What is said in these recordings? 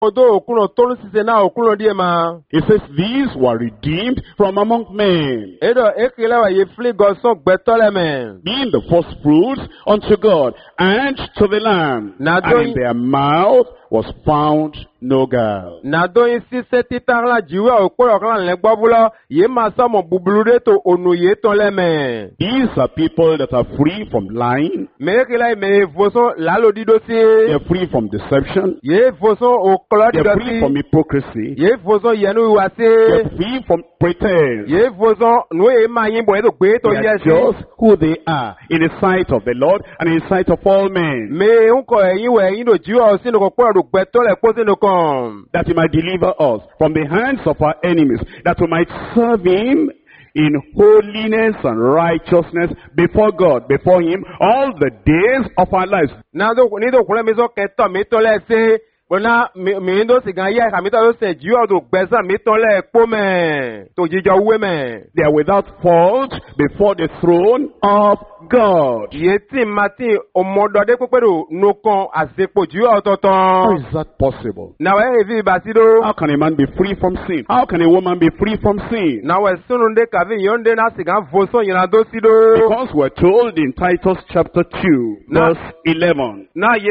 It says these were redeemed from among men, being the first fruits unto God and to the Lamb, and in their mouth was found no guile. These are people that are free from lying. They are free from deception. They are free from hypocrisy. They are free from pretense. They are just who they are in the sight of the Lord and in the sight of all men. That he might deliver us from the hands of our enemies, that we might serve him in holiness and righteousness before God, before him, all the days of our lives. They are without fault before the throne of God. How is that possible? How can a man be free from sin? How can a woman be free from sin? Because we're told in Titus chapter 2, verse 11.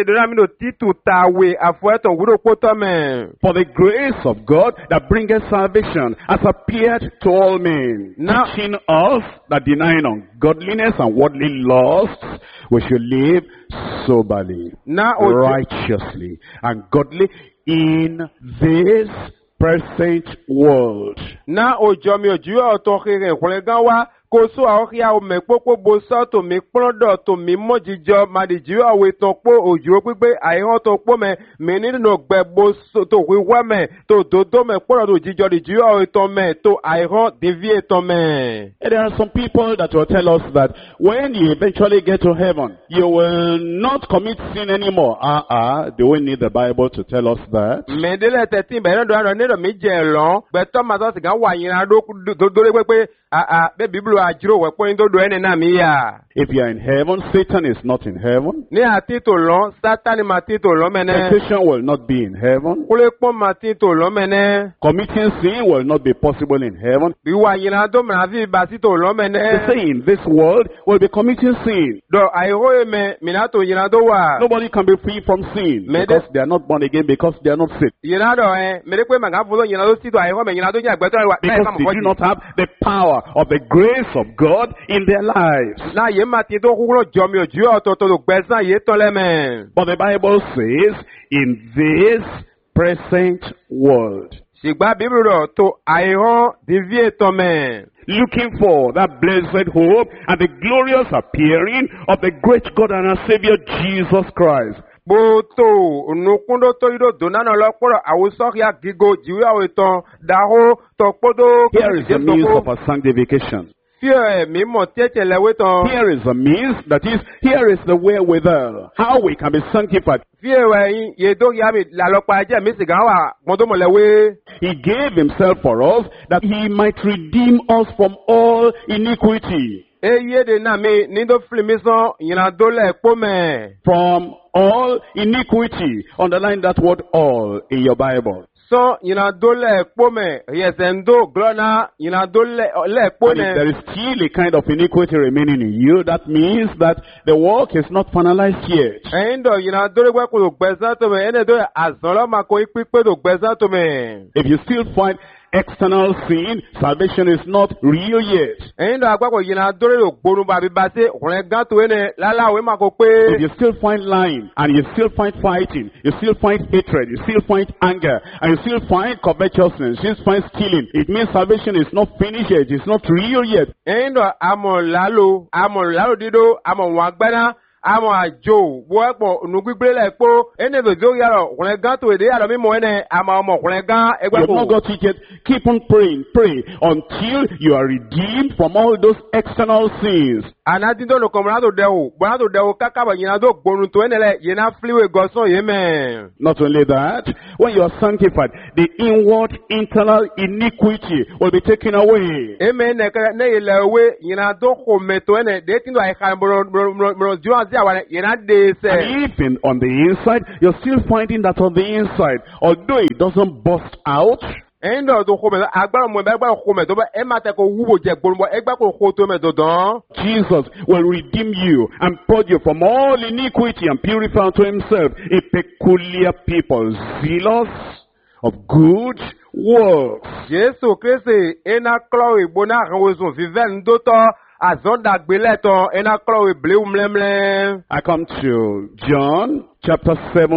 For the grace of God that bringeth salvation has appeared to all men, teaching us that denying ungodliness and worldly lusts, we should live soberly, righteously, and godly in this present world. Koso ahokia o mekpokpo boso to mi kplodo to mi mojijo madiji awe to po ojuro pipe aihon to po me ninu no gbe boso to wiwa me to dodo me kplodo to jijo diji awe to me to aihon devie to me. There are some people that will tell us that when you eventually get to heaven, you will not commit sin anymore. Do we need the Bible to tell us that? Mendele 13 be no do ran no mi je lo be to ma so sigan wa yin do pe be Bible. If you are in heaven, Satan is not in heaven. Temptation will not be in heaven. Committing sin will not be possible in heaven. They say in this world we'll be committing sin. Nobody can be free from sin because they are not born again, because they are not saved. Because they do not have the power of the grace of God in their lives. But the Bible says, in this present world, looking for that blessed hope and the glorious appearing of the great God and our Savior Jesus Christ. Here is the means of our sanctification. Here is a means, that is, here is the wherewithal, how we can be sanctified. He gave himself for us that he might redeem us from all iniquity. From all iniquity. Underline that word all in your Bible. And if there is still a kind of iniquity remaining in you, that means that the work is not finalized yet. If you still find external sin, salvation is not real yet. If you still find lying, and you still find fighting, you still find hatred, you still find anger, and you still find covetousness, you still find stealing, it means salvation is not finished yet, it's not real yet. You have not got it yet. Keep on praying, pray until you are redeemed from all those external sins. Not only that, when you are sanctified, the inward, internal iniquity will be taken away. tí àwa yẹn náà dé sẹ́. And if on the inside, you're still finding that on the inside, although it doesn't burst out, ẹ̀yin náà tó kó mẹ́ agbára mọ̀ ẹ̀ agbára kó mẹ́ tó bá ẹ̀ máa tẹ̀ kó wúwo jẹ gbólóńbọ̀ ẹ̀ gbá kó kó tó mẹ́ dandan. Jesus will redeem you and purge you from all iniquity and purify unto himself a peculiar people, zealous of good works. Jésù Kristi ena klọ́wì gbóná àwọn oṣù fífẹ́ ń dótọ́ àzọ́dàgbélẹ̀tọ̀ ena klọ́wì bléwu mlẹ́mlẹ́. I come to John chapter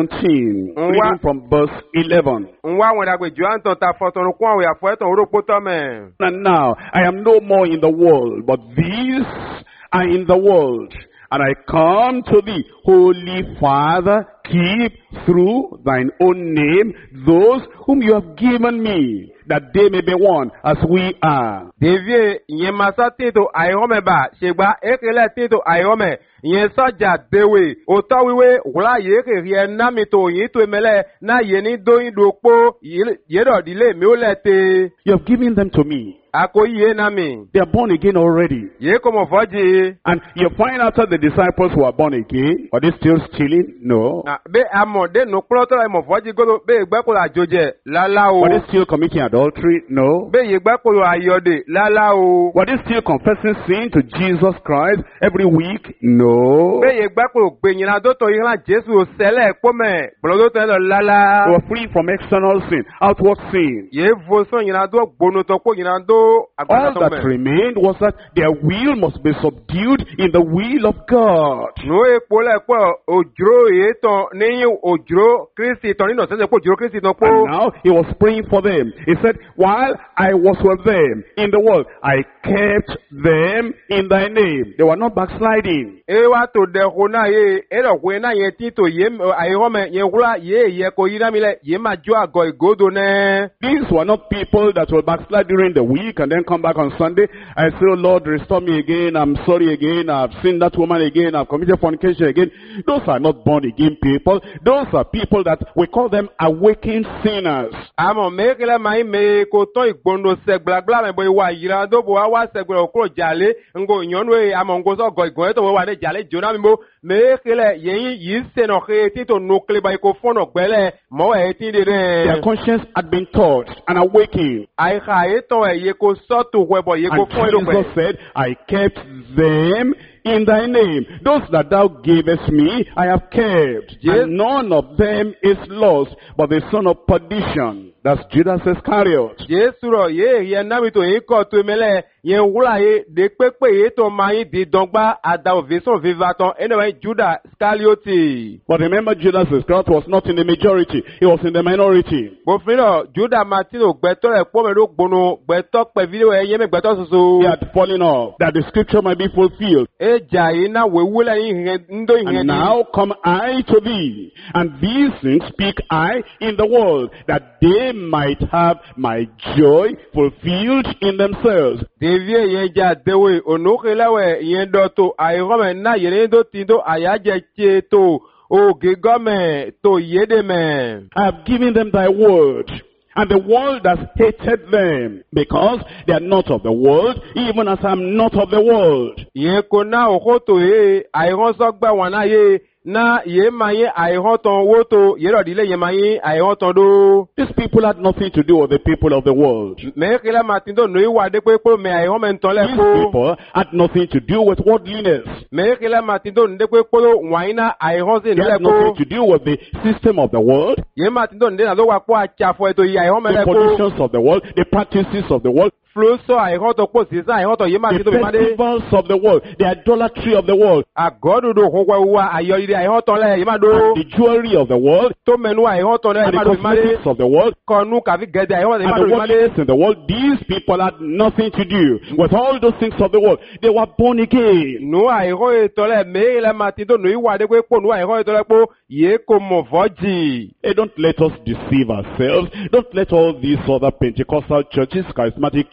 17, reading from verse 11. Ń wá àwọn ìdàgbé jù àǹtọ̀ ta fọ̀tọ̀nù kún àwọn ìyàfọ́ ẹ̀tàn orókó tọ́ mẹ́. And now I am no more in the world, but these are in the world. And I come to thee, Holy Father, keep through thine own name those whom you have given me, that they may be one as we are. Devie ìyẹn máa sọ títò àìhọ́mẹ̀ bá ṣègbà ékelẹ̀ títò àìhọ́mẹ̀ ìyẹn sọ́jà déwè òtọ́ wíwé wúlá yéèké rí ẹ námi tó yìí tó emẹ́lẹ̀ náà yé ní dóyin dòpó yédọ̀dílé mi ó lẹ̀ tẹ́. You have given them to me. Àkóyí yé námi. They are born again already. Yé kò mọ̀ fọ́jì. And you find after the disciples who are born again, are they still stealing? No. Bẹ́ẹ̀ amọ̀dé nù kúlọ́tọ́ ìmọ̀ fọ́jì gbọ́dọ̀ bẹ́ẹ̀ gbẹ́kọ̀ọ́ àjòjẹ lálá o. Were they still committing adultery? No. Bẹ́ẹ̀ yé gbẹ́kọ̀ọ́ àyọ̀dè lálá o. Were they still confessing sin to Jesus Christ every week? No. Bẹ́ẹ̀ yé gbẹ́kọ̀ọ́ gbẹ̀yìnà dótò ìhàn Jésù sẹ́lẹ̀ pọ́mẹ̀ gbọ́dọ̀ tó lọ lálá. They were free from external sin, outward sin. Yé fosán yìnyín dó gbónútọ̀ kó yìnyín dó. All that remained was that their will must be subdued in the will of God. No epo lẹ́pọ̀ òjòrò ètò níyìn òjòrò Kristi tán nínú ọ̀sẹ̀ pé òjòrò Kristi tán pọ̀. And now he was praying for them. He said, while I was with them in the world, I kept them in thy name. They were not backsliding. Ewa tó dẹ̀kun náà yé ẹ̀rọ̀kùn náà yẹn tí tó yé àìhọ́mẹ̀ yẹn wúlá yé yẹ kó yí námilẹ̀ yé máa jó àgọ́ ìgòdò náà. These were not people that will backslide during the week and then come back on Sunday. I say, oh Lord, restore me again. I'm sorry again. I've seen that woman again. I've committed fornication again. Those are not born again people. Those are people that we call them awakened sinners. Àmọ̀ mẹ́kẹ́lẹ́ máa ń mẹ́ kó tán ìgbóndo sẹ́gbàgbà mẹ́bọ̀ ìwà ìyíra dóbò wá sẹ́gbẹ̀rẹ̀ òkúrò jàlé ńgò ìyọ́nú ẹ̀ àmọ̀ ńgò sọ́gọ̀ ìgbọ̀n ẹ̀ tó wà ní jàlé jóná mímọ́ mẹ́kẹ́lẹ́ yẹ̀yìn yìí sẹ́nà ké títò nukele bá ikọ̀ fọ́nà gbẹ́lẹ̀ mọ́wọ́ ẹ̀ tí dé dẹ́. Their conscience had been taught and awakened. Àìkà ètò ẹ̀ yẹ kó sọ́tò wẹ̀bọ̀ yẹ kó fọ́n ìlú pẹ̀. Jesus said, I kept them in thy name. Those that thou gavest me, I have kept. Yes. And none of them is lost, but the son of perdition. That's Judas Iscariot. Jésù rọ̀ yé yẹn náà mi tó yín kọ́ tó mẹ́lẹ̀ yẹn wúlà yé de pépé yé tó máa yín di dọ́gba àdá òfìsàn fífa tán ẹni wọ́n Judas Iscariot. But remember, Judas Iscariot was not in the majority. He was in the minority. Bòfin náà Judas Martino gbẹ̀tọ́ rẹ̀ pọ́nmẹ́lú gbónú gbẹ̀tọ́ pẹ̀fílẹ̀ ẹ̀ yẹ́mẹ̀ gbẹ̀tọ́ soso. He had fallen off, that the scripture might be fulfilled. Ejà yìí náà wéwúlẹ̀ yín ńdó yìí. And now come I to thee, and these things speak I in the world, that they might have my joy fulfilled in themselves. Devie yẹn jà déwé onókèlèwẹ̀ yẹn dọ̀tò àìrọ́mẹ̀ náà yẹn tó ti tó àyájẹ tiẹ̀ tó ògè gọ́mẹ̀ tó yédèmẹ̀. I have given them thy word. And the world has hated them, because they are not of the world, even as I am not of the world. Yẹn kò náà òkòtò yé àìrọ́sọ́gbà wọn náà yé. Na ye ma ye àìhọ́tàn woto ye rọ̀dílé ye ma ye àìhọ́tàn dó. These people had nothing to do with the people of the world. Mẹ́kẹ́lẹ́ Martin tó nùí wà dé pé pé mẹ́ àìhọ́mẹ́ ń tán These lẹ́kọ́. people had nothing to do with worldliness. Mẹ́kẹ́lẹ́ Martin tó nùí dé pé pé wàyí ná àìhọ́sìn They had nothing lẹ́kọ́. to do with the system of the world, Ye Martin tó nùí dé nà ló wà pọ̀ àtsàfọ̀ ètò yìí àìhọ́mẹ́ the lẹ́kọ́. conditions of the world, the practices of the world, Flóso àìhọ́tọ̀ pọ̀ sísá àìhọ́tọ̀ ye Martin tó the fi má dé. festivals of the world, the idolatry of the world, Àgọ́dúdú òkúnkọ̀ wa àyọ̀yìí àìhọ́tọ̀ lẹ̀ ye má dó. and the jewelry of the world, Tó mẹ́nu àìhọ́tọ̀ lẹ̀ ye and má the dó fi má dé. cosmetics of the world, Kọ̀nù kàfi gẹ̀dẹ̀ àìhọ́tọ̀ ye má and dó the fi má dé. worldliness in the world. These people had nothing to do with all those things of the world. They were born again. Nu àìhọ́ ètò lẹ̀ mẹ́rìnlẹ́ Martin tó nùí wà dé pé pò nu àìhọ́ ètò lẹ̀ pé yé kò mọ̀ fọ́jì. Hey, don't let us deceive ourselves. Don't let all these other Pentecostal churches, charismatic churches,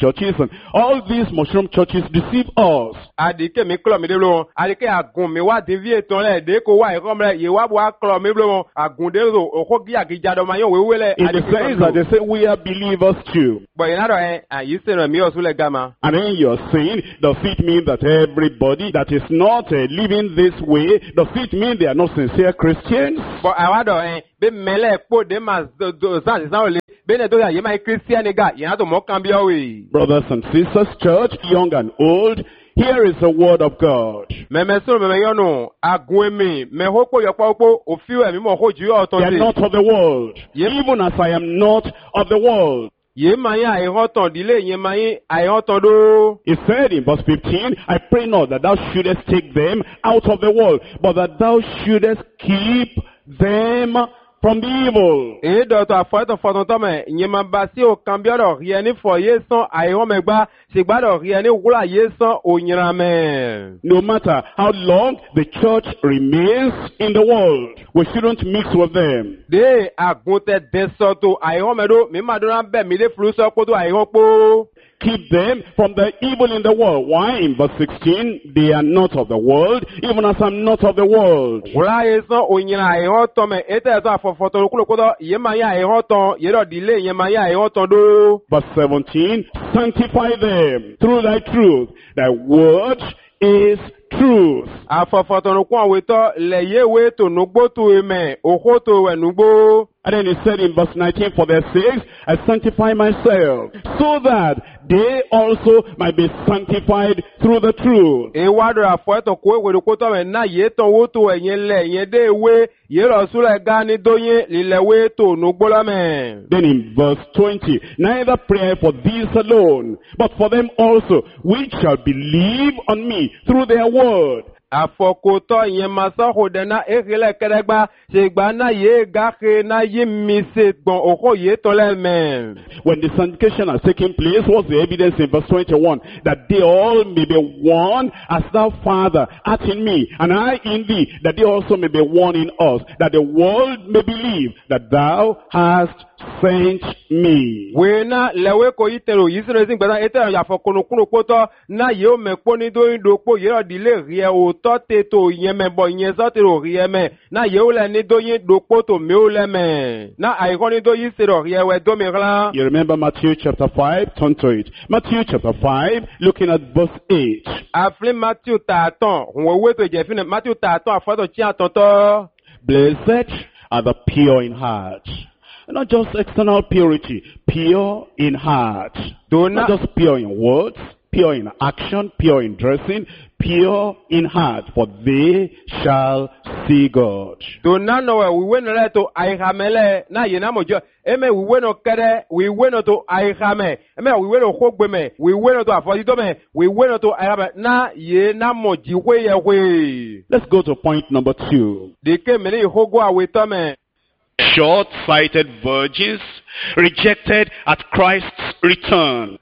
churches, and all these mushroom churches deceive us. Adike mi klɔ mi de lo, adike agun mi wa divi etɔn lɛ, de ko wa ekɔm lɛ, ye wa bo aklɔ mi lo, agun de lo, oko gi agidza dɔ ma yɔ wewe lɛ. In the sense that they say we are believers too. Bɔn yina dɔ ayi se na mi yɔ su lɛ gama. And then you're saying, does it mean that everybody that is not living this way, does it mean they are not sincere Christians? Bɔn awa dɔ be mɛlɛ kpo de ma zan sisan o le, be ne to ya ye ma ye Christian ga, yina to mɔ kan bi awo ye. Brothers and sisters, church, young and old, here is the word of God. Mɛmɛ sɔrɔ mɛmɛ yɔnu agun mi mɛ ho kpo yɔ kpɔ kpo ofi wɛ mi mɔ ho ju yɔ They are tɔn not of the world, Yep. even as I am not of the world. ye ma ye ayihɔ tɔn dile ye ma ye ayihɔ tɔn do. He said in verse 15, I pray not that thou shouldest take them out of the world, but that thou shouldest keep them from the evil. Èyí dọ̀tọ̀ àfọ̀ẹ́tọ̀ fọ̀tọ̀tọ̀ mẹ́, ìyẹn máa bá sí òkan bí ọ̀dọ̀ rí ẹni fọ̀ yé sán àìhọ́ mẹ́gbá, ṣègbádọ̀ rí ẹni wúlà yé sán òyìnbá mẹ́. No matter how long the church remains in the world, we shouldn't mix with them. Dé àgùntẹ̀ dẹ́sọ̀tò àìhọ́ mẹ́dó, mi máa dúró bẹ́ẹ̀ mi lé furu sọ kótó àìhọ́ pó. Keep them from the evil in the world. Why? In verse 16, they are not of the world, even as I'm not of the world. Wúlà yé sán òyìnbá àìhọ́ tán mẹ́, ètò ẹ̀sán àfọ̀fọ̀tọ̀ kúlòkótó, ìyẹn máa yé àìhọ́ tán, yé dọ̀ dílé ìyẹn máa yé àìhọ́ tán dó. Verse 17, sanctify them through thy truth. Thy word is truth. Àfọ̀fọ̀tọ̀ kún àwòtọ́ lẹ̀ yé wé tònúgbó tó emẹ̀, òkó tó wẹ̀ núgbó. And then he said in verse 19, for their sakes I sanctify myself, so that they also might be sanctified through the truth. Ìwádìí àfọ̀ẹ́tọ̀ kó ìwé kó tọ́ mẹ́ náà yé tán wó tó ẹ̀yìn lẹ̀ yẹn dé ewé yé lọ súlẹ̀ gá ní dóyé lílẹ̀ wé tó núgbó lọ́mẹ̀. Then in verse 20, neither pray I for these alone, but for them also, which shall believe on me through their word. Àfọ̀kòtọ́ ìyẹn máa sọ́kò dẹ̀ná èkìlẹ̀ kẹrẹ́gbá ṣègbà náà yé gáke náà yé mi ṣe gbọ̀n òkò yé tán lẹ́mẹ̀. When the sanctification has taken place, what's the evidence in verse 21? That they all may be one as thou, Father, art in me, and I in thee, that they also may be one in us, that the world may believe that thou hast sent me. Wena lewe ko itero yisere sin gbeda etero ya fokunu kunu poto na ye o me po ni do indo po ye ro dile rie o to te to yen me bo yen so te ro rie me na ye o le ni do yin do po to me o le me na ai ko ni do yisere rie we do mi ran. You remember Matthew chapter 5? Turn to it. Matthew chapter 5, looking at verse 8. Afle Matthew ta ton wo we to je fine Matthew ta ton afoto chi atonto. Blessed are the pure in heart. Not just external purity, pure in heart. Not just pure in words, pure in action, pure in dressing, pure in heart, for they shall see God. Do na no we we no to ai hamele na ye na mojo eme we we no kere we we no to ai hame eme we we no hogbe me we we no to afodi do me we we no to ai hame na ye na moji we ye we. Let's go to point number 2. De ke me ni hogo awe to me. Short-sighted virgins rejected at Christ's return.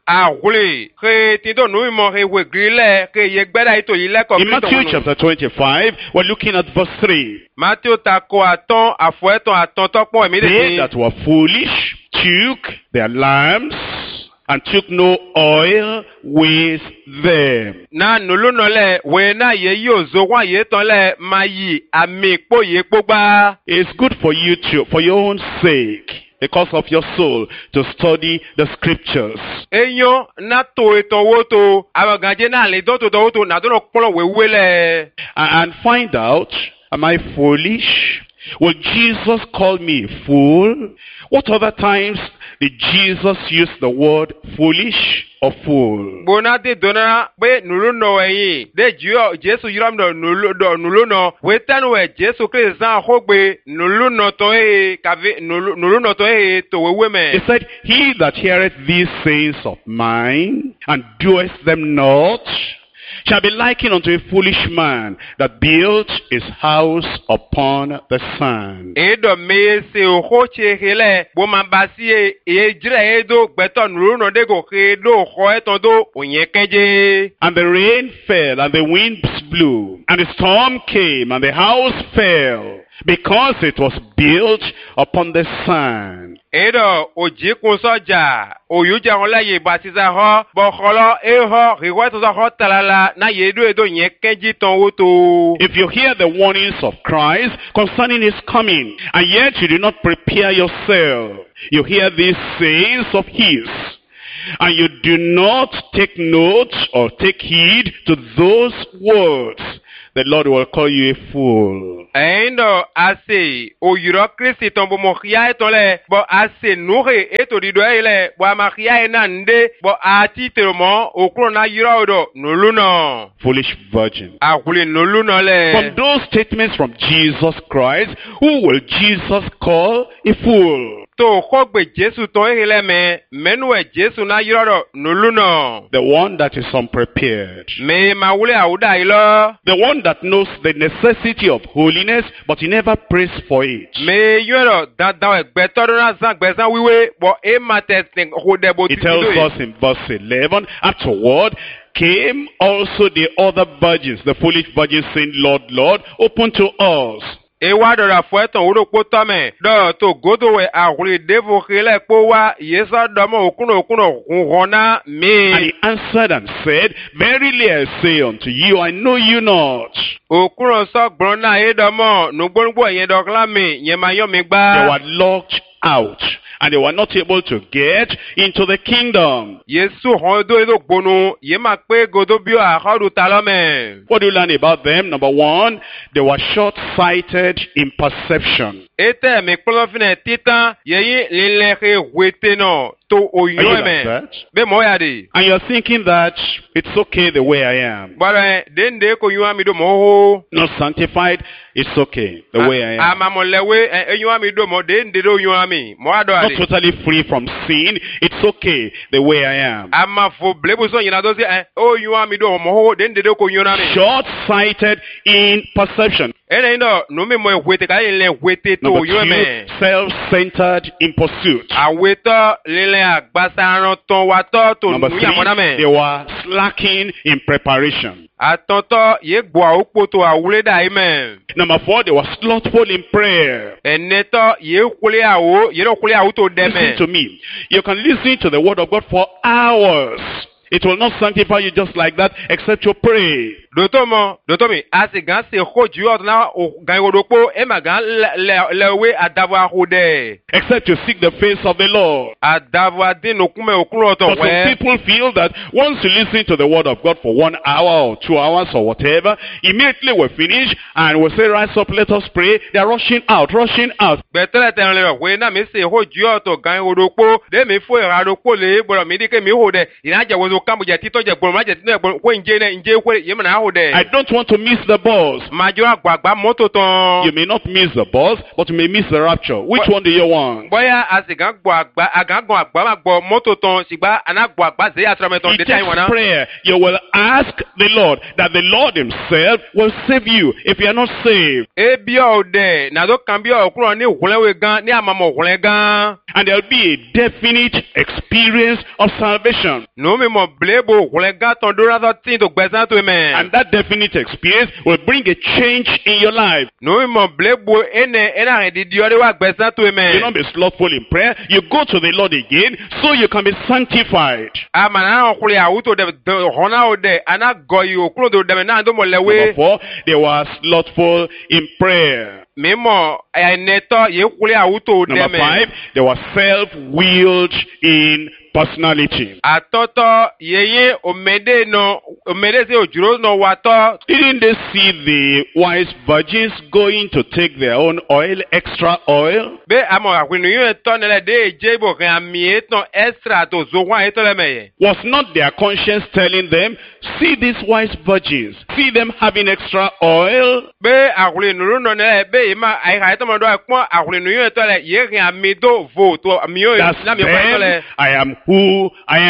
In Matthew chapter 25, we're looking at verse 3. They that were foolish took their lamps and took no oil with them. It's good for you to, for your own sake, because of your soul, to study the scriptures. And find out, am I foolish? Will Jesus call me a fool? What other times did Jesus use the word foolish or fool? He said, he that heareth these sayings of mine, and doeth them not, shall be likened unto a foolish man that built his house upon the sand. And the rain fell, and the winds blew, and the storm came, and the house fell, because it was built upon the sand. Edo oji kunsoja oyuja hola ye batiza ho bokholo eho riweto za hotalala na yedu edo nyekenji ton woto. If you hear the warnings of Christ concerning his coming, and yet you do not prepare yourself, you hear these sayings of his, and you do not take note or take heed to those words, the Lord will call you a fool. Endo ase oyuro Kristi ton bo mokhia etole bo ase noure eto dido ele bo amakhia enande bo atitermo okro na yiro odo noluno. Foolish virgin. Akule noluno le. From those statements from Jesus Christ, who will Jesus call a fool? To khogbe Jesu ton ele me menwe Jesu na yiro odo noluno. The one that is unprepared. Me mawule auda ilo. The one that knows the necessity of holiness, but he never prays for it. Me yoro dandan egbeto do na san gbesan wiwe bo e matetin hodebo It tells us in verse 11, afterward came also the other virgins, the foolish virgins, saying, Lord, Lord, open to us. Ewa dora fueton uro potame do to godowe ahuri devo khile powa yesa domo okuno hona me. And he answered and said, verily I say unto you, I know you not. Okuno so brona edomo nugbonugbo yen dokla me yema yo mi gba. They were locked out, and they were not able to get into the kingdom. Yesu hondo edo gbonu yema pe godobio ahodu talome. What do you learn about them? Number one, they were short-sighted in perception. Ete me klofine titan yeyi lileke weteno to Are you like oyoeme. that? Be moyadi. And you're thinking that it's okay the way I am. Bara dende ko yuami do moho. Not sanctified, it's okay the way I am. Amamolewe yuami do mo dende do yuami. Moado Not adi. totally free from sin, it's okay the way I am. Ama fo blebuso yina dozi o yuami do moho dende do ko yunami. Short-sighted in perception. Ene ndo numi mo wete ka ile wete to Number yueme. two, self-centered in pursuit. Aweto lele agbasaran ton wato to Number nuya three, moname. they were slacking in preparation. Atonto ye gbo awupo to awule da ime. Number four, they were slothful in prayer. Eneto ye kule awo ye do kule awo to Listen deme. to me. You can listen to the word of God for hours. It will not sanctify you just like that, except you pray. Dotomi, asi gan se hoju ot na gan wodopo e ma gan lewe adava hode. Except you seek the face of the Lord. Adava din okume okun oto But some people feel that once you listen to the word of God for 1 hour or 2 hours or whatever, immediately we finish and we say, rise up, let us pray. They are rushing out, rushing out. Betere ten le we na mi se hoju ot gan wodopo de mi fo iradopo le gboro mi dike mi hode ina je wozo kambu je tito je gboro ma je tito gboro ko nje kwere ye na hode. I don't want to miss the bus. Majo agbagba moto ton. You may not miss the bus, but you may miss the rapture. Which one do you want? Boya asigan gbo agba agagun agba ma gbo moto ton sigba anagbo agba ze atrameton It de time takes wana. prayer. You will ask the Lord that the Lord himself will save you if you are not saved. Ebi ode na do kan bi okuro ni hulewe gan ni amamo hule gan. And there will be a definite experience of salvation. No me mo blebo hule gan ton do rather tin to gbezan to me. And that definite experience will bring a change in your life. No me mo blebo ena re di ore wa gbezan to me. You not be slothful in prayer. You go to the Lord again so you can be sanctified. Amana hule awuto de hona ode ana goyi okuro do de na do mo lewe. Number four, they were slothful in prayer. Memo neto ye hule awuto de Number me. five, they were self-willed in personality. Atoto yeye omede se ojuro no wato. Didn't they see the wise virgins going to take their own oil, extra oil? Be amo akwinu yo eto nele de jebo kan ami eton extra to zo wa eto le meye. Was not their conscience telling them, see these wise virgins, see them having extra oil? Be akwinu no nele be ima ai ha eto mo do akpon akwinu yo eto le ye kan ami do vo to ami yo That's na mi ko eto le. them, I am who I am.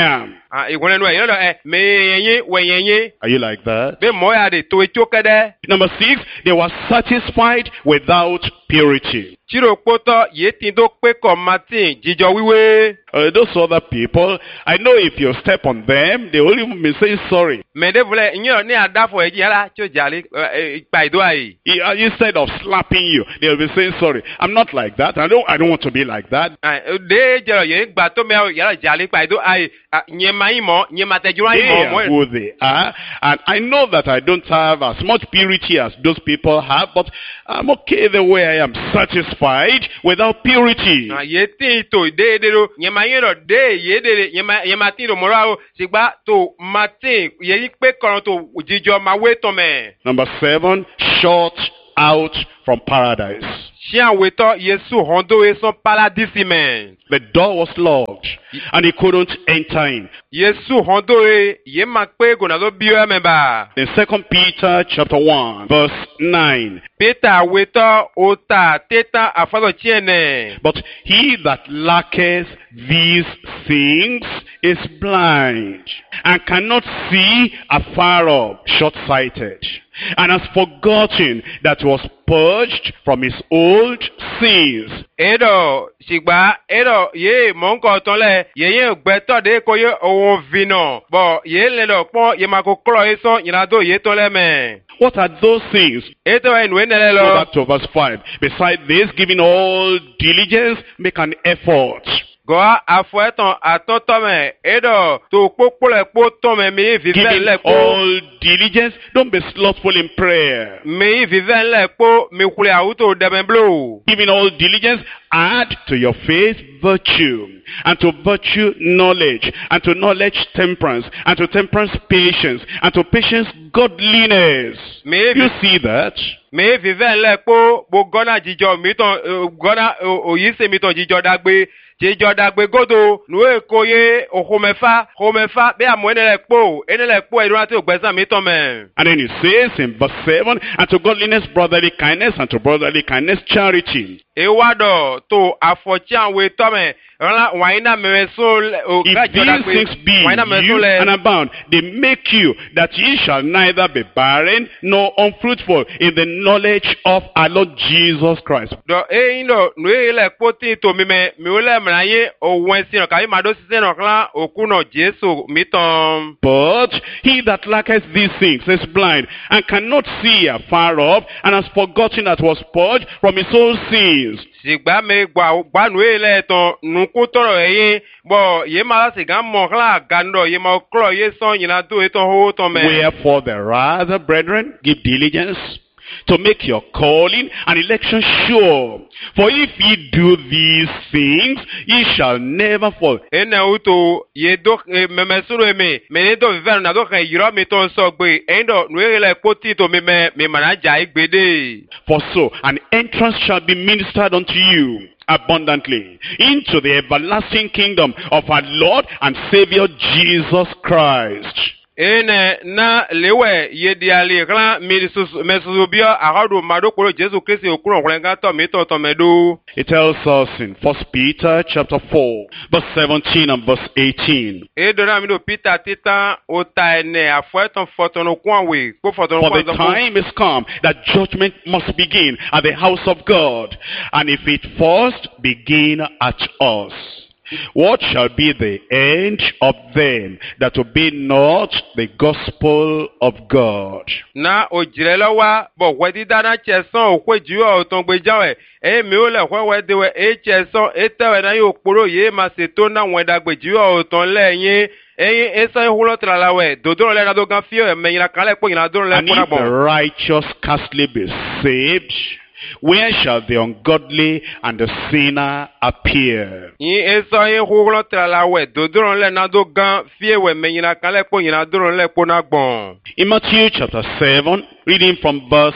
ìwọ̀n ẹnu ẹ̀yìn lọ́dọ̀ mẹ́yẹ̀yẹ́ wẹ̀yẹ̀yẹ́. Are you like that? Bí mọ́ ya de tó etsó kẹ́dẹ́. Number 6, they were satisfied without purity. Tsiro kpótọ́ yìí ti tó pé kọ́ Martin jíjọ wíwé. Those other people, I know if you step on them, they will even be saying sorry. Mẹ̀dẹ́ fúnlẹ̀ ìyẹn ní àdáfọ̀ ẹ̀jẹ̀ yàrá tí ó jàlé ìgbà ìdó àyè. Instead of slapping you, they will be saying sorry. I'm not like that. I don't want to be like that. Dé jẹrọ yẹn gbà tó mẹ́ yàrá jàlé ìgbà ìdó àyè. Nyẹ máa yín mọ́, nyẹ máa tẹ̀jú They ráyìn mọ́. are who they are, and I know that I don't have as much purity as those people have, but I'm okay the way I am, satisfied without purity. Yé tí tó déédéé ro, nyẹ máa yín lọ dé yé déédéé, nyẹ máa tí tó mọ́ra o, ṣùgbọ́n tó Martin yẹ yí pé kọ́ran tó jíjọ máa wé tán mẹ́. Number 7, shut out from paradise. Ṣé àwọn ètò Yéṣu hàn dóye sán paradísì mẹ́? The door was locked, and he couldn't enter in. Yéṣu hàn dóye yé máa pé gònàdó bí ọ́ mẹ́ba. In 2 Peter chapter 1, verse 9. Peter àwọn ètò ọ̀tà tẹ́tà àfọ́dọ̀ tiẹ̀nẹ̀. But he that lacketh these things is blind, and cannot see afar off, short-sighted, and has forgotten that was purged from his old sins. Edo ṣìgbà edo yé mọ̀nkọ̀ tán lẹ̀ yẹ̀yẹ́ gbẹ́tọ̀ dé kó yé òun vinà bọ̀ yé lẹ́dọ̀ pọ́n yé máa kó kúrọ̀ yé sán ìrìnàjò yé tán lẹ́mẹ̀. What are those things? Ètò ẹnu ẹ̀ nílẹ̀ Go lọ. back to verse 5. Besides this, giving all diligence, make an effort. Gọ́ afọ ẹ̀tàn àtọ́tọ́mẹ̀ edo tó kpókpó lẹ̀ kpó tọ́mẹ̀ mi vivẹ́ Giving lẹ̀ kpó. all diligence, don't be slothful in prayer. Mi vivẹ́ lẹ̀ kpó mi kulẹ̀ àwùjọ dẹ̀mẹ̀ blo. Giving all diligence, add to your faith virtue, and to virtue knowledge, and to knowledge temperance, and to temperance patience, and to patience godliness. You see that? Mi vivẹ́ lẹ̀ kpó bo gọ́nà jíjọ mi tán gọ́nà òyìísè mi tán jíjọ dàgbé. Jíjọ dàgbé godo nùwé kóyé òhòmẹ́fà bí àmọ́ ẹnìlẹ̀ kpó ẹ̀dùn àti ògbẹ́sàn mi tán mẹ́. And then it says in verse 7, and to godliness brotherly kindness, and to brotherly kindness charity. Ewadọ̀ tó àfọ̀tí àwọn ètò mẹ́ rán wàyí náà mẹ́mẹ́ sún If these things be you and abound, they make you that ye shall neither be barren nor unfruitful in the knowledge of our Lord Jesus Christ. Dọ̀ eyín dọ̀ nùwé ilẹ̀ kpó tí tó mi mẹ́ mi ó lẹ̀ mìíràn yé òun ẹ̀sìn náà kàwé màdó sísẹ́ náà kán òkú náà Jésù mi tán. But he that lacketh these things is blind, and cannot see afar off, and has forgotten that was purged from his own sins. Sìgbà mi gbà nùwé ilẹ̀ tán nùkú tọrọ ẹ̀yìn bọ̀ yé máa sìgá mọ̀ kán àgàndọ̀ yé máa kúrọ̀ yé sàn yìnyín tó yé tán hó tán mẹ́. Wherefore the rather, brethren, give diligence to make your calling and election sure. For if ye do these things, ye shall never fall. Ene uto ye do memesuru eme mene do vivere na do kan yiro mi to so gbe endo nuele poti to me manaja igbede. For so an entrance shall be ministered unto you abundantly into the everlasting kingdom of our Lord and Savior Jesus Christ. Ene na lewe ye diali klan mesubio ahodo madokoro Jesu Kristi okuro nkwenga to mi to medo. It tells us in 1 Peter chapter 4 verse 17 and verse 18. Edona mi do Peter tita ota ene afoeton fotono kwanwe po fotono For kwanwe. the time is come that judgment must begin at the house of God, and if it first begin at us, what shall be the end of them that obey not the gospel of God? Na ojirelowa bo wedi dana cheson okweju o ton gbejawe mi o le hwewe dewe cheson etewe na yo poro ye ma se to na won dagbeju o ton leyin eyin eso ihulo tralawe dodoro le na do gan fio meyin la kan le po yin la dodoro le po na And if the righteous scarcely be saved, where shall the ungodly and the sinner appear? Yin eso ihulo tralawe dodoro le na do gan fio meyin la kan le po yin la dodoro le po na gbon. In Matthew chapter 7, reading from verse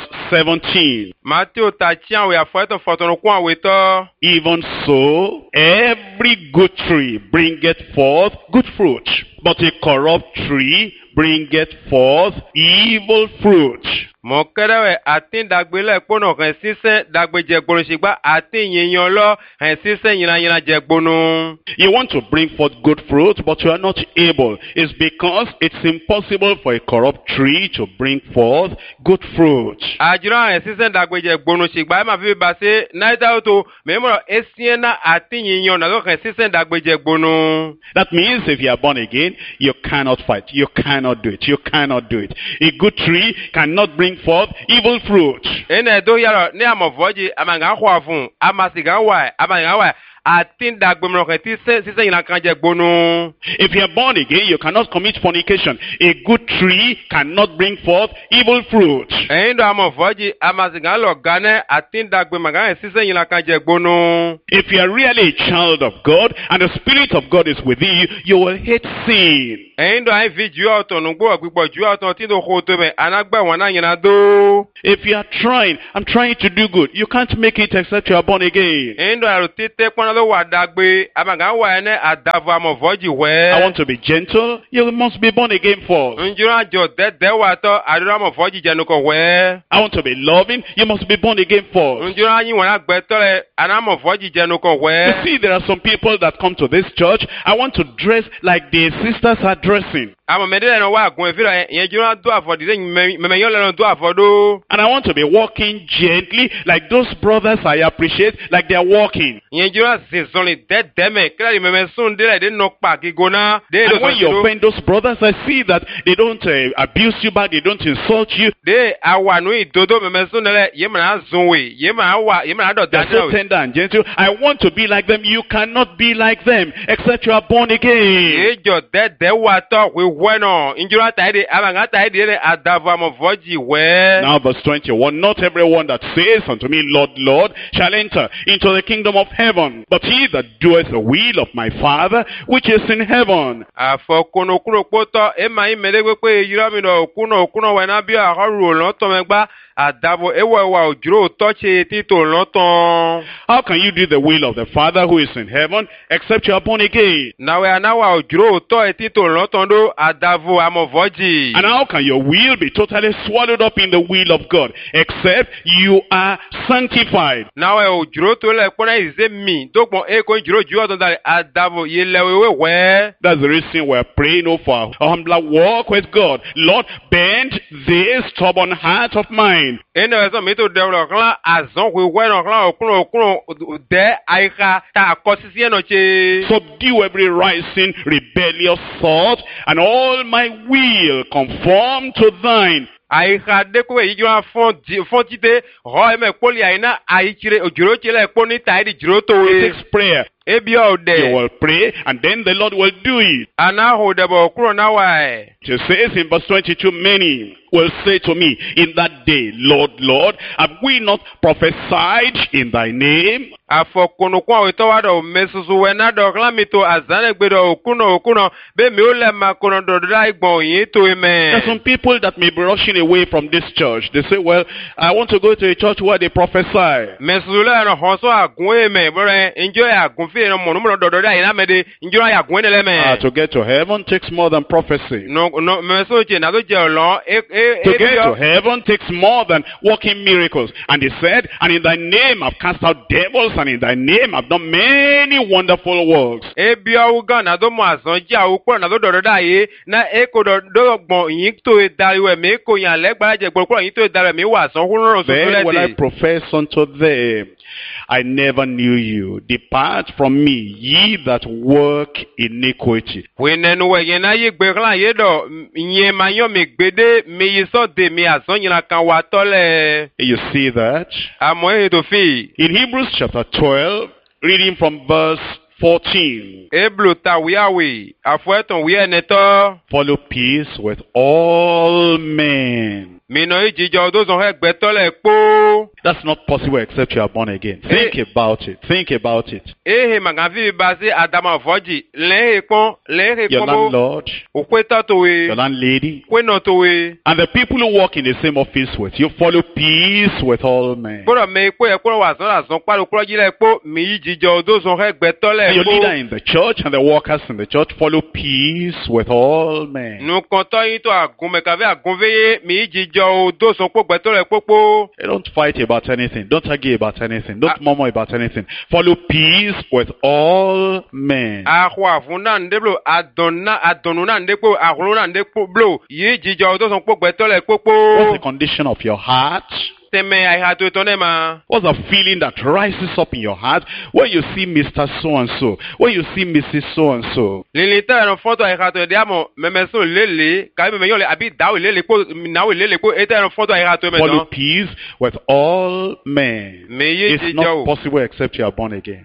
17. Matthew tachian we afoeton fotono kwanwe to. Even so, every good tree bringeth forth good fruit, but a corrupt tree bringeth forth evil fruit. Mọ̀kẹ́rẹ́wẹ̀ àti dàgbélẹ̀ kpọ́nà hẹ̀ sísẹ́ dàgbéjẹ̀gbọ́n ṣìgbà àti yìnyín lọ hẹ̀ sísẹ́ yìnyín jẹ̀gbọ́n. You want to bring forth good fruit, but you are not able. It's because it's impossible for a corrupt tree to bring forth good fruit. Àjùrọ̀ hẹ̀ sísẹ́ dàgbéjẹ̀gbọ́n ṣìgbà ẹ̀ máa fi bá ṣe náírà tó mẹ́mọ́rọ̀ ẹ̀sìnà àti yìnyín ọ̀nà hẹ̀ sísẹ́ dàgbéjẹ̀gbọ́n. That means if you are born again, you cannot fight. You cannot do it. You cannot do it. A good tree cannot bring forth evil fruit. Ene do yaro ni amovoji amanga kwa fun amasiga wa amanga wa atinda gbemro ti sise yin kan je gbonu. If you are born again, you cannot commit fornication. A good tree cannot bring forth evil fruit. Endo amovoji amasiga lo gane atinda gbemaga sise yin kan je gbonu. If you are really a child of God and the Spirit of God is within you, you will hate sin. Endo ai vi ju oton ngbo gbigbo ju oton ti do ko to be anagba won na yin na do. If you are trying, I'm trying to do good, you can't make it except you are born again. Endo aro tete pon lo wa dagbe amanga wa ene adava amovoji we. I want to be gentle, you must be born again first. Njura jo de wa to adura amovoji jenu ko we. I want to be loving, you must be born again first. Njura yin won agbe to le anamovoji jenu ko we. You see, there are some people that come to this church, I want to dress like their sisters are dressing. And I want to be walking gently like those brothers I appreciate, like they are walking. And when you offend those brothers, I see that they don't abuse you back, they don't insult you. They're so tender and gentle. I want to be like them. You cannot be like them except you are born again. Now verse 21, not everyone that says unto me, Lord, Lord, shall enter into the kingdom of heaven, but he that doeth the will of my Father which is in heaven. How can you do the will of the Father who is in heaven except you are born again? And how can your will be totally swallowed up in the will of God except you are sanctified? That's the reason we're praying for a humbler walk with God. Lord, bend this stubborn heart of mine. Subdue every rising rebellious thought, and all my will conform to thine. It takes prayer. You will pray, and then the Lord will do it. It says in verse 22, many will say to me in that day, Lord, Lord, have we not prophesied in thy name? There are some people that may be rushing away from this church. They say, well, I want to go to a church where they prophesy. To get to heaven takes more than prophecy. To get to heaven takes more than working miracles. And he said, and in thy name I've cast out devils, and in thy name I've done many wonderful works. Then will I profess unto them, I never knew you. Depart from me, ye that work iniquity. You see that? In Hebrews chapter 12, reading from verse 14. Follow peace with all men. That's not possible except you are born again. Think about it. Think about it. Your landlord, your landlady, and the people who work in the same office with you, follow peace with all men. And your leader in the church and the workers in the church, follow peace with all men. jíjọ o tó sọ pé gbẹ̀tọ́ rẹ̀ pópó. Don't fight about anything. Don't argue about anything. Don't murmur about anything. Follow peace with all men. Àhùn àfún náà ń dé blo àdùnnú náà ń dé pò àhùn náà ń dé blo yìí jíjọ o tó sọ pé gbẹ̀tọ́ rẹ̀ pópó. What's the condition of your heart? What's the feeling that rises up in your heart when you see Mr. So-and-so, when you see Mrs. So-and-so? Follow peace with all men. It's not possible except you are born again.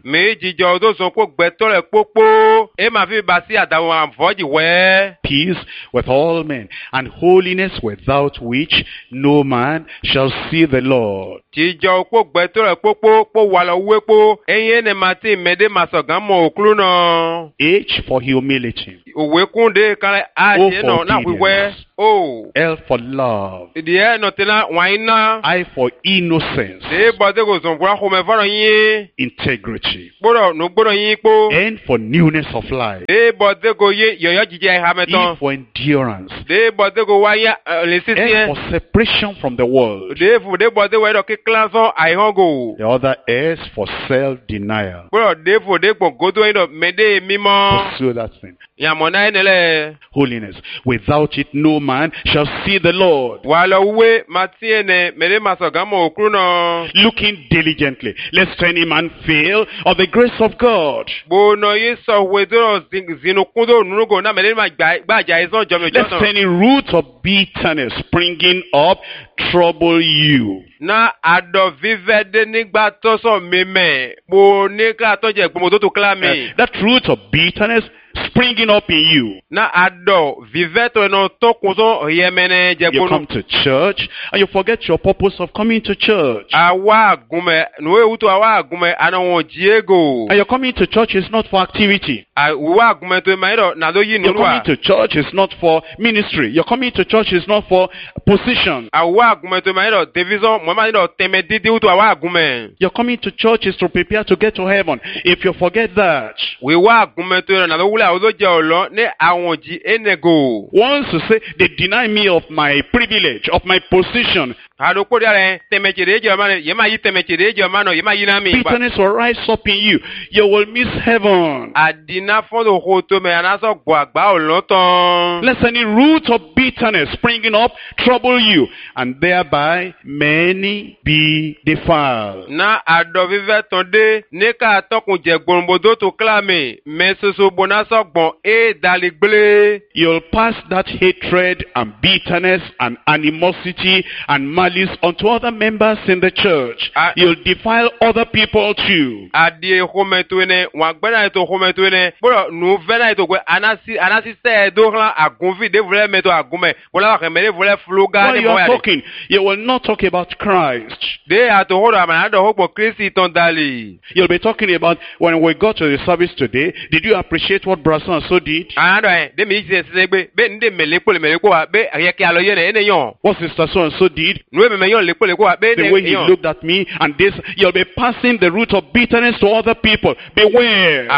Peace with all men, and holiness without which no man shall see the Lord. H for humility. O for forgiveness. L for love. I for innocence. Integrity. N for newness of life. E for endurance. F for separation from the world. The other S for self-denial. Pursue that thing. Holiness. Without it, no man shall see the Lord. Looking diligently, lest any man fail of the grace of God. Lest any root of bitterness springing up trouble you. Na ado vivede nígbà tó sọ mímẹ mo ní ká tó jẹ gbọmọ tó clame. That root of bitterness springing up in you. Na ado viveto no to kunso yemene je You come to church and you forget your purpose of coming to church. Awa gume no euto awa gume ana won jiego. And your coming to church is not for activity. Awa gume to maido na do yin Your coming to church is not for ministry. Your coming to church is not for position. Awa gume to maido division mo maido teme didi uto awa gume. Your coming to church is to prepare to get to heaven. If you forget that, we wa gume to na do wule ozo je olo ne awon ji enego. Once you say they deny me of my privilege, of my position, bitterness will rise up in you. You will miss heaven. Lest any root of bitterness springing up trouble you, and thereby many be defiled. You'll pass that hatred and bitterness and animosity and malice unto other members in the church. You'll defile other people too. Why you are talking? You will not talk about Christ. You'll be talking about when we got to the service today. Did you appreciate what Brother so did? What Sister so and so did? The way he looked at me and this, you'll be passing the root of bitterness to other people. Beware.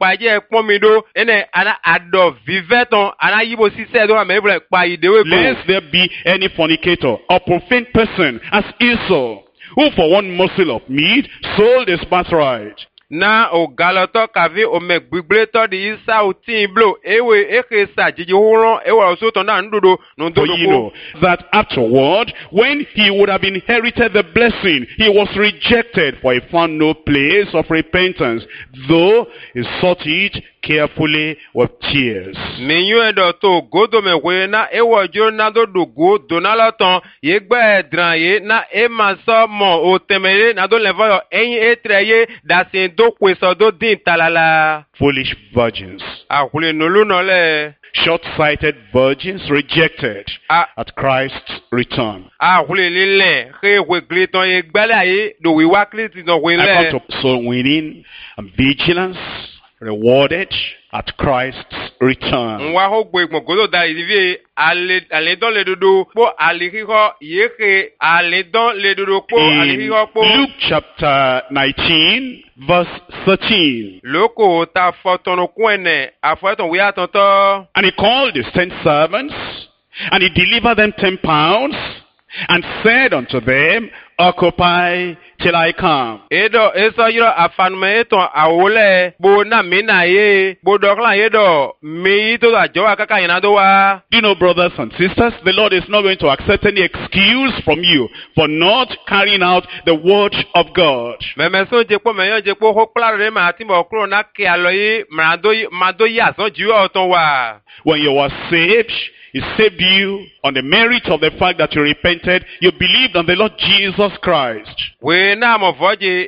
Lest there be any fornicator or profane person as Esau, who for one morsel of meat sold his birthright. Na o galoto kavi o megbigleto di isa utin blo ewe ekesa jiji horon ewa osoto na ndodo no For you know that afterward, when he would have inherited the blessing, he was rejected, for he found no place of repentance, though he sought it carefully with tears. Menyu edo to godo mewe na ewa jo na do go donalaton ye gba edran ye na e ma so mo o temere na do levo yo eyin etreye da sin do kweso do din talala. Foolish virgins. Ahule nolu no le. Short-sighted virgins rejected at Christ's return. I come to soul winning and vigilance rewarded at Christ's return. Luke chapter 19 verse 13. And he called his 10 servants, and he delivered them 10 pounds, and said unto them, Occupy till I come. Edo eso yiro afanume eto awole bo na mina ye bo dokla yedo mi to da jowa kaka yana do wa. Do you know, brothers and sisters, the Lord is not going to accept any excuse from you for not carrying out the word of God. Meme so je po meyo je po ho kla re ma ti mo kuro na ke aloyi mado ya so ju oton wa. When you were saved, He saved you on the merit of the fact that you repented. You believed on the Lord Jesus Christ. We na mo voje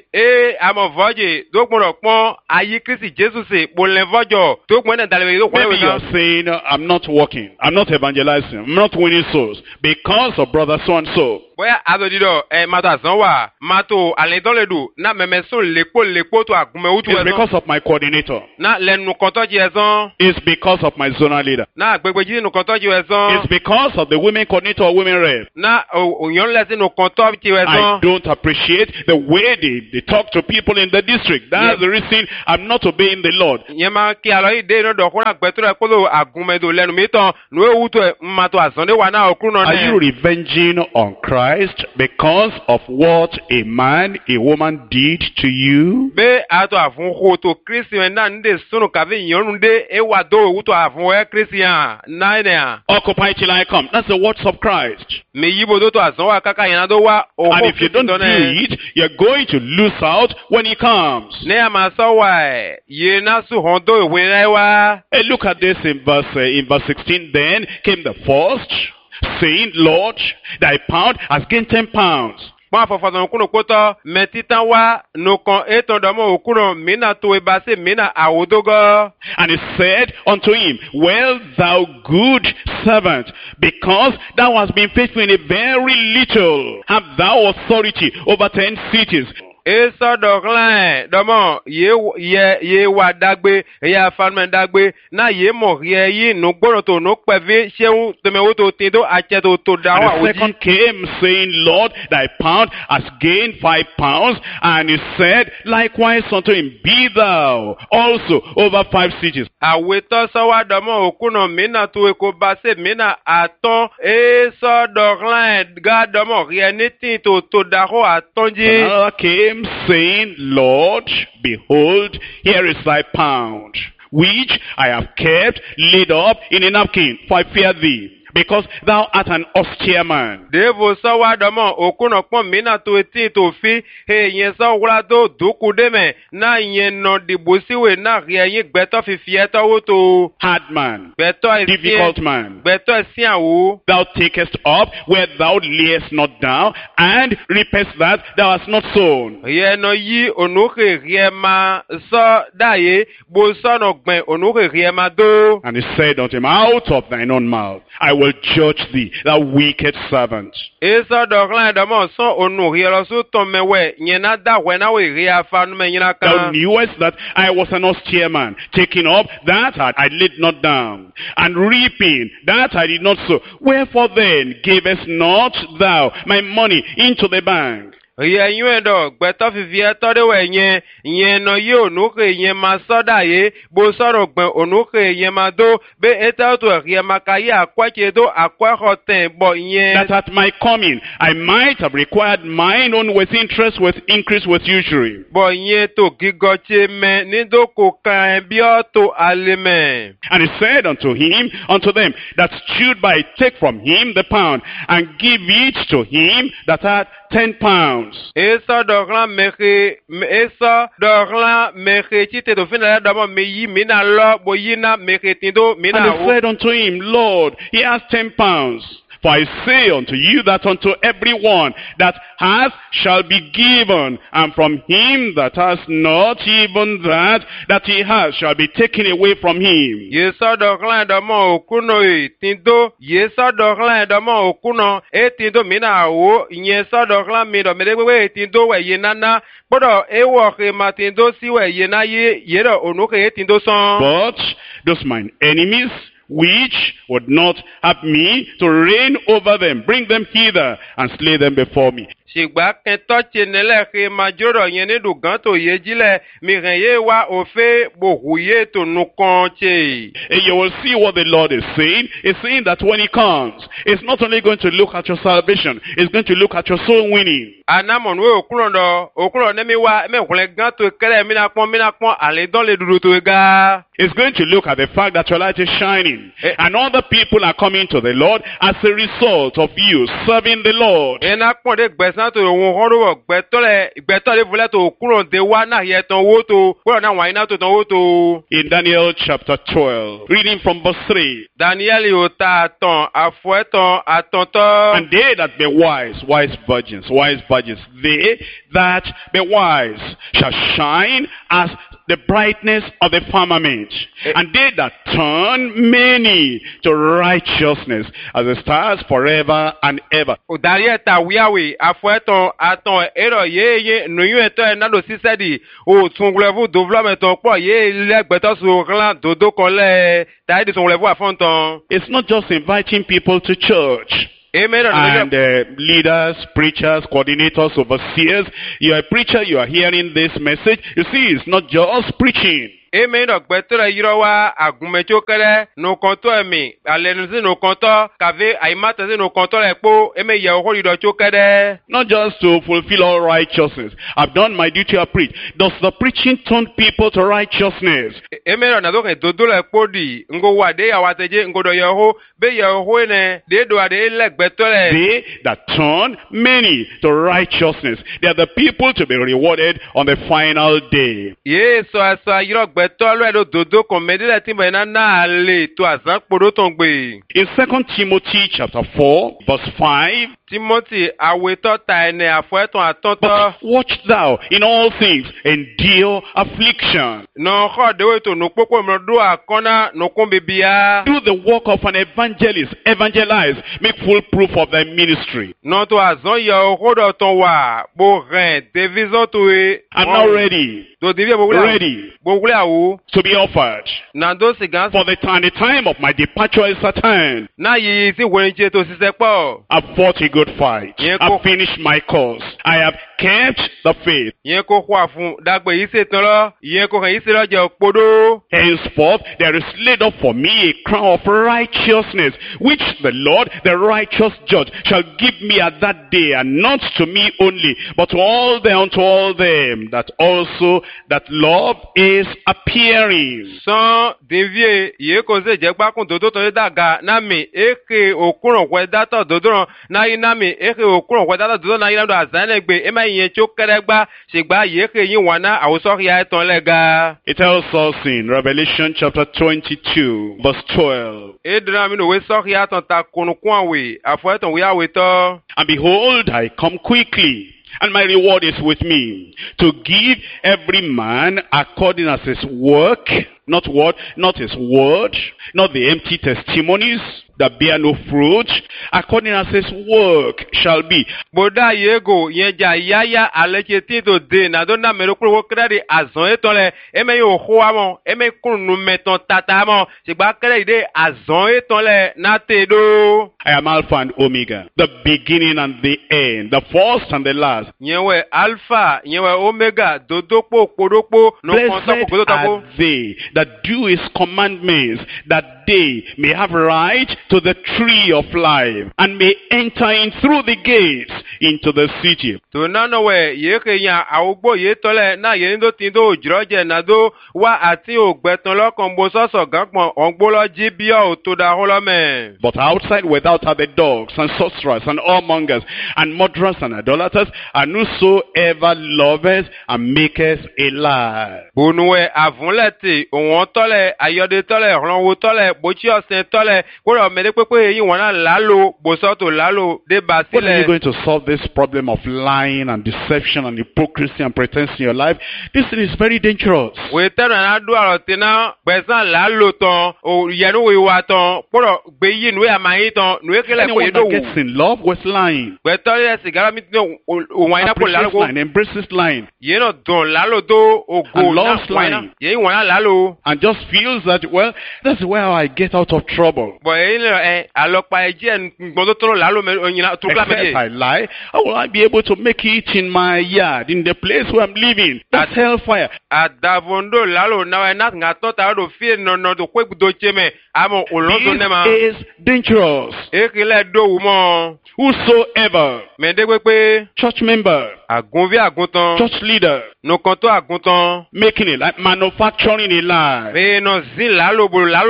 do mo pon ayi Kristi Jesus se bo le vojo do mo na dale do ko. Maybe you are saying, I'm not working, I'm not evangelizing, I'm not winning souls because of brother so and so. Boya adodido mato azanwa mato alendoledu na memeso lepo to agume utu It's because of my coordinator. na lenu kontoji ezon. It's because of my zonal leader. Na gbegbeji nu kontoji ezon. It's because of the women coordinator or women rep. Na oyon lesi nu kontoji I ezon. don't appreciate the way they talk to people in the district. That's the reason I'm not obeying the Lord. Yema ki alo ide no do kuna gbeturo kolo agume do lenu miton nu ewuto mato azonde wa na okru no Are you ne. revenging on Christ because of what a man, a woman did to you? Be ato afun ho to Christian na nde sunu kavi yonu de ewa do ewuto afun Christian na ne. Occupy till I come. That's the words of Christ. Me yibo do to azonwa kaka yana do wa o And if you don't do it, you're going to lose out when he comes. ne amaso wa ye na su hondo ewe na wa. Hey, look at this in verse 16. Then came the first, saying, Lord, thy pound has gained 10 pounds. Pon afofo kuno poto metitan wa no kon eton domo okuno mina to ebase mina awodogo. And he said unto him, Well, thou good servant, because thou hast been faithful in a very little, have thou authority over 10 cities. Eso doglan domo ye wa dagbe ya fanmen dagbe na ye mo ye yi no gboro to no peve seun temewo to tindo ache to dawa And the second came, saying, Lord, thy pound has gained 5 pounds. And he said, likewise unto him, Be thou also over 5 cities. Aweto so wa domo okuno mina to eko base mina aton eso doglan ga domo ye nitin to dawo atonji. Another came, saying, Lord, behold, here is thy pound, which I have kept laid up in a napkin, for I fear thee, because thou art an austere man. Devo so wa domo okuno pon mina to eti to fi he yen so wura do duku de me na yen no dibusiwe na yen gbeto fifi eto wo to Hard man, gbeto difficult man, gbeto sian wo. thou takest up where thou layest not down, and reapest that thou hast not sown. Ye no yi onuke riema so daye bo so no gben onuke riema do. And he said unto him, Out of thine own mouth I will judge thee, thou wicked servant. Eso doglan domo so onu rielo so to mewe nyena da wena we ria fa no me nyina Thou kan. knewest that I was an austere man, taking up that I laid not down, and reaping that I did not sow. Wherefore then gavest not thou my money into the bank? Ye yun do gbeto fifi eto de we yen no yi onuke yen ma so daye bo so ro gben onuke yen ma do be eto to rie makaye akwache do akwa hoten bo yen. That at my coming I might have required mine own with interest, with increase, with usury. Bo yen to gigoche me ni do ko kan bi o to aleme. And he said unto them that stood by, Take from him the pound, and give it to him that had 10 pounds. Eso doglan meche chite do fina da mo me yi mina lo bo yi na meche tindo mina And he wo. said unto him, Lord, he has 10 pounds. For I say unto you that unto every one that hath shall be given, and from him that has not, even that he has shall be taken away from him. Yeso doglan da mo okuno tindo yeso doglan da mo okuno tindo mina wo yeso doglan mi do me de tindo we ye nana bodo ewo ke matindo si we ye na ye do onuke tindo son. But those mine enemies, which would not have me to reign over them, bring them hither and slay them before me. ṣùgbọ́n kẹntọ́ tse nílẹ̀ xe máa jọ́rọ̀ yẹn ní dùgán tó yé jílẹ̀ mìíràn yé wa òfé bòhù yé tó nu kan tse. And you will see what the Lord is saying. He's saying that when he comes, it's not only going to look at your salvation, it's going to look at your soul winning. Anamọ̀nù òkúrọ̀ ní mi wá mẹ́kùnrin gán tó kẹ́lẹ́ mínà pọ́n àlẹ́ dán lè dúró tó ga. It's going to look at the fact that your light is shining. And other people are coming to the Lord as a result of you serving the Lord. Ena pọ́n de gbẹ̀sán tó òun họ́rọ̀ gbẹ̀tọ́lẹ̀ fúlẹ̀ tó òkúrọ̀ dé wá náà yẹ tán owó tó kúrọ̀ náà wáyé náà tó tán owó tó. In Daniel chapter 12, reading from verse 3. Daniel yóò ta àtàn àfọ̀ẹ́tàn àtọ̀tọ̀. And they that be wise virgins, they that be wise shall shine as the brightness of the firmament. And they that turn many to righteousness as the stars forever and ever. Òdarí ẹ̀ta wíyàwó àfọ̀ẹ́tàn àtàn èrò yéye nùyún ẹ̀tọ́ ẹ̀ náà ló ṣiṣẹ́ di òtúnglẹ̀fù dòvlọ́mẹ̀tàn pọ̀ yé lẹ́gbẹ̀tọ́ sọ̀rọ̀ dòdó kan lẹ̀ táyé sọ̀rọ̀lẹ̀fù àfọ̀ǹtàn. It's not just inviting people to church. Amen. And leaders, preachers, coordinators, overseers. You are a preacher, you are hearing this message. You see, it's not just preaching. Amen. Ọ̀gbẹ́tọ̀rẹ̀ yírọ̀ wá àgùnmẹ̀tsó kẹ́rẹ́ nùkọ́ntọ́ ẹ̀mí alẹ́nusí nùkọ́ntọ́ kàvé àyèmátẹ́sí nùkọ́ntọ́ rẹ̀ kpó ẹ̀mẹ̀ yẹ ọ̀hún ìdọ̀tsó kẹ́rẹ́. Not just to fulfill all righteousness. I've done my duty, I preach. Does the preaching turn people to righteousness? Amen. Ọ̀nàdó kẹ́ dodo rẹ̀ kpó di ngo wà dé àwọn àtẹ̀jẹ́ ngo dọ̀ yẹ ọ̀hún bẹ́ yẹ ọ̀hún ẹ̀nẹ̀ dé do àdé lẹ́gbẹ̀tọ̀ rẹ̀. They that turn many to righteousness. They are the people to be rewarded on the final day. Yé sọ yírọ̀ gbẹ̀tọ̀ lọ́ẹ̀dọ̀ dodo kò mẹ́dílẹ̀ tí bẹ̀rẹ̀ náà lè tó àzán kpọ̀dọ̀ tó ń gbé. In 2 Timothy chapter 4, verse 5. Timothy awetɔ ta ene afɔetɔn atɔtɔ. But watch thou in all things, endure affliction. N'ɔxɔ dewo to nukpokpo mi do akɔna nukun bibia. Do the work of an evangelist, evangelize, make full proof of thy ministry. N'ɔtɔ azɔn yɛ ɔxɔdɔ tɔn wa bo hɛn devizɔn to ye. I'm not ready. To devi bowule awo. Ready Bowule awo. to be offered. Nando sigan. For the time of my departure is at hand. Na yiyi si wɛnjɛ to sisɛ kpɔ. I've fought a good fight. Yeah, I've finished my course. I have kept the faith. Yẹn ko xɔ afun dagbe yi se tán lɔ. Yẹn ko hɛn yi se lɔ jɛ kpodo. Henceforth there is laid up for me a crown of righteousness, which the Lord, the righteous judge, shall give me at that day, and not to me only, but to all unto all them that also that love is appearing. Sɔn devie yìí kò se jẹ́ gbákùn dodo tó yé dàga nami eke òkúrùn wẹ̀ dátọ̀ dodo rán náyí nami eke òkúrùn wẹ̀ dátọ̀ dodo náyí nàdó àzánẹ́gbẹ̀ ẹ̀ máa yẹn tó kẹ́rẹ́gbá ṣègbà yìí eke yìí wọ̀n ná àwòsàn yà ẹ̀ tán lẹ́ga. It tells us in Revelation chapter 22, verse 12. Edra mi n'òwe sọ́ọ̀kì yà tán ta kùnùkùn àwẹ̀ àfọ̀ẹ́tàn wíyà wẹ̀ tọ́. And behold, I come quickly, and my reward is with me, to give every man according as his work, not what, not his word, not the empty testimonies that bear no fruit, according as his work shall be. Boda yego yenja yaya alecheti to de na do na merokuro wo kredi azon eton le eme yo ho amon eme kunu meton tata amon sigba kredi de azon eton le na te do. I am Alpha and Omega, the beginning and the end, the first and the last. Yenwe Alpha, yenwe Omega, dodokpo kodokpo no konta ko Blessed are they that do his commandments, that they may have right to the tree of life, and may enter in through the gates into the city. To nano we yeke yan awugbo ye tole na ye ndo tindo ojroje na do wa ati ogbeton lokan bo soso ganpon ongbo lo jibio to da holome. But outside without are the dogs and sorcerers and whoremongers and murderers and idolaters, and whosoever loveth and maketh a lie. Bonuwe avunleti onwon tole ayode tole ronwo tole bochi osin tole koro mede pepe yin wona lalo bosoto lalo de basile. What are you going to solve this problem of lying and deception and hypocrisy and pretense in your life? This thing is very dangerous. We tell na do arotina besan lalo ton o yenu we wa ton koro gbe yin we amayin ton nu ekele ko Anyone yedo that gets in love with lying, we tell yes sigara mi tin o wa ina ko appreciates lalo lying, embraces lying, ye no don lalo do ogo And na loves wa ina lying. ye wona lalo and just feels that, well, that's the way how I I get out of trouble? Bon, alokpa eje ngbodo to lalo me onyina to kla me Except I lie, how will I be able to make it in my yard, in the place where I'm living? That's hellfire. Adavondo lalo na na ngato ta do fi no do kwe do cheme amo olodo ne ma. This is dangerous. Ekile do wu mo. Whosoever, Me de pe church member, agunvi aguntan, church leader, no kanto aguntan, making a lie, manufacturing a lie. be no zin lalo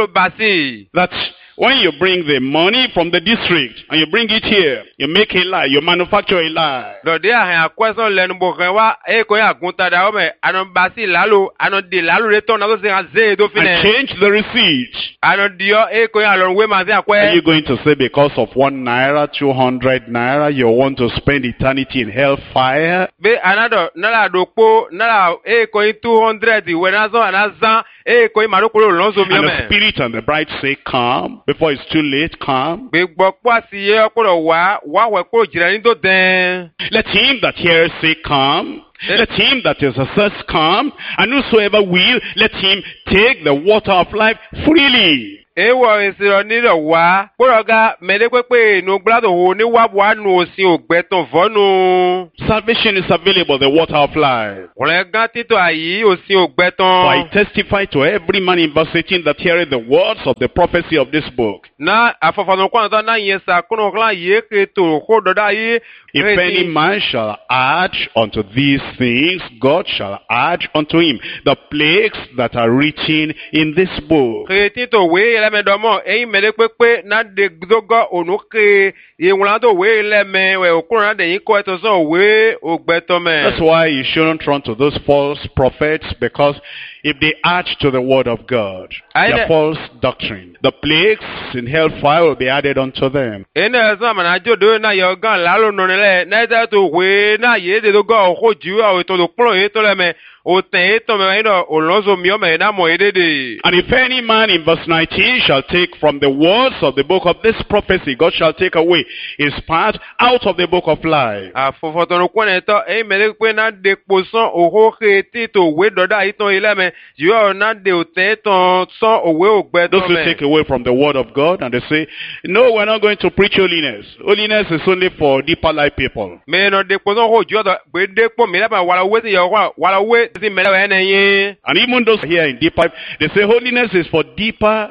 basi. That when you bring the money from the district and you bring it here, you make a lie, you manufacture a lie. Do de a question lenu bo wa e ko agunta da o me anon basi lalo anon de lalo return na so se aze do And fine. change the receipt. Anon dio e ko alon we ma se Are akwe. you going to say because of 1 naira, 200 naira, you want to spend eternity in hellfire? Be anado nala do po nala e ko 200 we na so anazan e ko maroko lo lonzo mi o And me. the spirit and the bride say, come, before it's too late, come. Be gbo po asiye okoro wa we ko jire ni do den. Let him that hears say, come. Let him that is athirst come. And whosoever will, let him take the water of life freely. Ewo isiro nilo wa poroga mele pepe no glado ho ni wa bua nu osin ogbeton vonu. Salvation is available, the water of life. Ole gan tito ayi osin For ogbeton. I testify to every man in verse 18 that heareth the words of the prophecy of this book. Na afofano kwa na yesa kuno kla ye ke to ho doda yi. If any man shall add unto these things, God shall add unto him the plagues that are written in this book. Ke tito we le me domo e mele pepe na de dogo onuke ye wala do we le me we okun na de yin ko eto so we ogbeton me. That's why you shouldn't run to those false prophets, because if they add to the word of God, their false doctrine, the plagues in hellfire will be added unto them. Ene sa mana jodo na yo gan lalo no le na da to we na ye de do go ho ju a to do pro e to le me o ten to me no olonzo mi o me na mo edede. And if any man in verse 19 shall take from the words of the book of this prophecy, God shall take away his part out of the book of life. Afofoto no kwene to e mele pe na de poson o ho ke ti to we doda iton ile me ju o na de o ten ton son o we o gbe to Those who me. take away from the word of God and they say, no, we're not going to preach holiness. Holiness is only for deeper life people. Me no de poson ho ju do gbe de po mi la ba wala we ti yo wala we ti mele we na yin. And even those here in deep life, they say holiness is for deeper.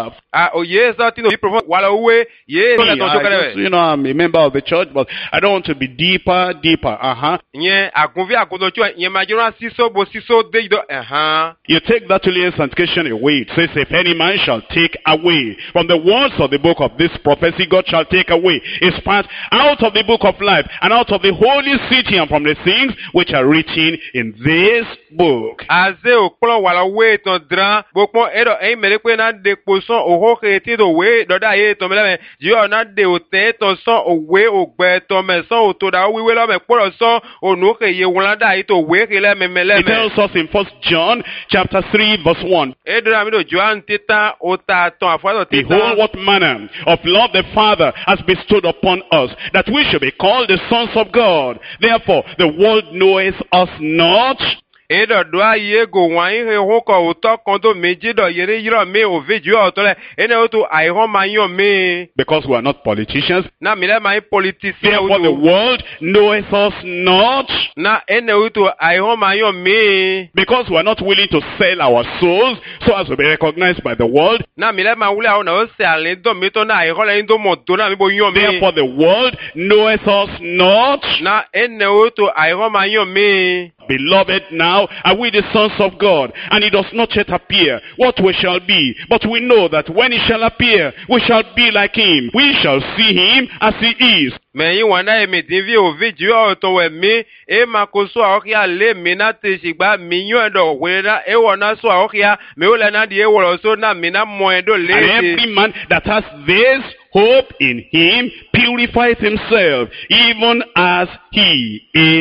O ye so ti no prophet wala we ye to le ton to kele we. I'm a member of the church, but I don't want to be deeper. Nye agunvi agunto chu nye majora siso bo siso de do You take that holy sanctification away. It says, if any man shall take away from the words of the book of this prophecy, God shall take away his part out of the book of life and out of the holy city and from the things which are written in this book. Aze okpolo wala we ton dran bokpon edo mele pe na de poson oho ke ti do we do da ye ton mele me ji o na de o te ton son o we o gbe ton me son o to da wi we lo me poro son onu ke ye won da yi to we ke le me It tells us in 1 John chapter 3 verse 1. Edo na mi do Joan titan o ta ton afaso titan. Behold, what manner of love the Father has bestowed upon us, that we should be called the sons of God. Therefore, the world knoweth us not. Edo do aye go wan he ho ko uto kan to meji do yere yiro me o veju o to le ene o to ai ho ma yan me. Because we are not politicians. Na mi le ma politician. Therefore, the world knoweth us not. Na ene o to ai ho ma yan me. Because we are not willing to sell our souls so as to be recognized by the world. Na mi le ma wule o na o se ale do mi to na ai ho le ndo mo do na mi bo yan me. Therefore, the world knoweth us not. Na ene o to ai ho ma yan me. Beloved, now are we the sons of God, and it does not yet appear what we shall be. But we know that when he shall appear, we shall be like him. We shall see him as he is. Me yi wana mi divi o video o to we mi e makoso a okia le mi na te sigba mi yon do we na e wona so a okia me o le na di e wo so na mi na mo e do le. And every man that has this hope in him purifies himself, even as he is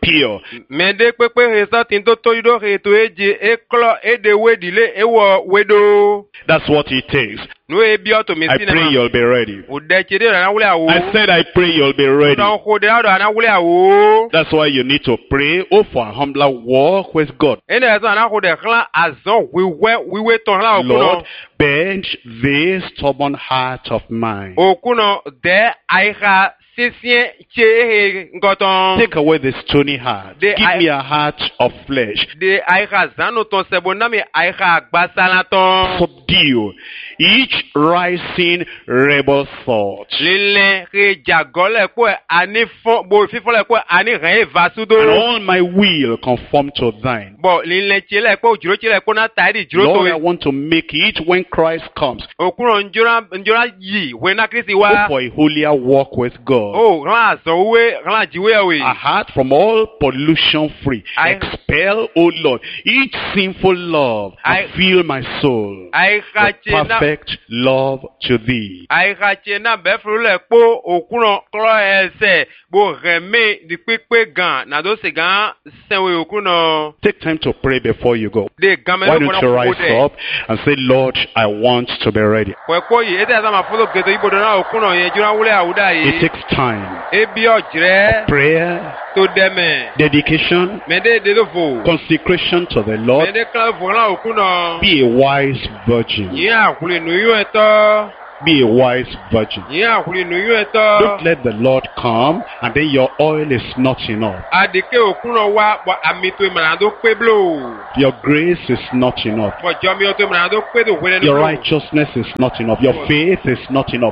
pure. Mende pepe resa tinto toido reto eje eklo ede wedile ewo wedo. That's what it takes. No ebio to I mesina pray you'll be ready. Udechede na wule awo. I said I pray you'll be ready. Don khode ado na wule awo. That's why you need to pray for a humbler walk with God. Ene esa na khode klan azon wiwe ton la okuno. Lord, bend this stubborn heart of mine. Okuno de aiha sisien che ngoton. Take away the stony heart. Give me a heart of flesh. De aiha zano ton sebonami aiha gbasalaton. Subdue each rising rebel thought. Lile re jagole ko ani fon bo fifo le ko ani ren vasudo. And all my will conform to thine. Bo lile chile ko juro chile ko na taidi juro to. Lord, I want to make it when Christ comes. Okuno njora yi when na Kristi wa. Go for a holier walk with God. Oh, ran azowe, ran jiwe we. A heart from all pollution free. Expel, O Lord, each sinful love and fill my soul with perfect love to thee. Aihache na befrule po okuno klo ese bo reme di pepe gan na do se gan senwe okuno. Take time to pray before you go. De gamen Why don't you rise up and say, Lord, I want to be ready. Kweko yi ete azama foto geto ibodo na okuno ye jura wule awuda yi. It takes time. Ebi ojire. Prayer. To deme. Dedication. Mende de do Consecration to the Lord. Mende kla vola okuno. Be a wise virgin. Yeah, kule nuyu eto. Be a wise virgin. Yeah, kule nuyu eto. Don't let the Lord come and then your oil is not enough. Adike okuno wa amito imanado peblo. Your grace is not enough. Your righteousness is not enough. Your faith is not enough.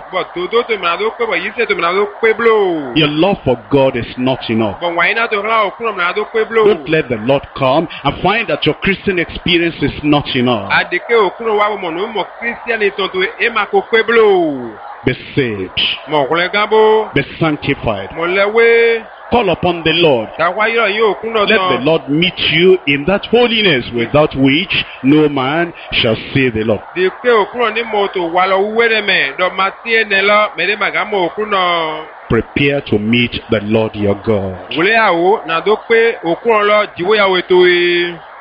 Your love for God is not enough. Don't let the Lord come and find that your Christian experience is not enough. Be saved. Be sanctified. Call upon the Lord. Let the Lord meet you in that holiness without which no man shall see the Lord. Prepare to meet the Lord your God.